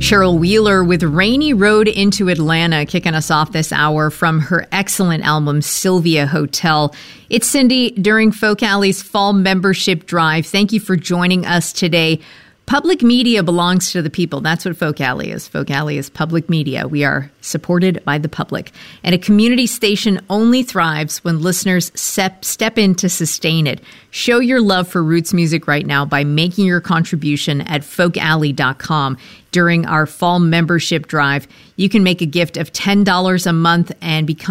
Cheryl Wheeler with Rainy Road into Atlanta, kicking us off this hour from her excellent album, Sylvia Hotel. It's Cindy during Folk Alley's Fall Membership Drive. Thank you for joining us today. Public media belongs to the people. That's what Folk Alley is. Folk Alley is public media. We are supported by the public. And a community station only thrives when listeners step in to sustain it. Show your love for roots music right now by making your contribution at folkalley.com. During our fall membership drive, you can make a gift of $10 a month and become